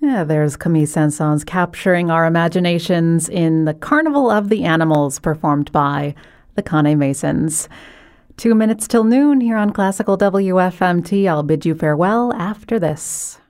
Yeah, there's Camille Saint-Saëns capturing our imaginations in The Carnival of the Animals, performed by the Conné Masons. 2 minutes till noon here on Classical WFMT. I'll bid you farewell after this.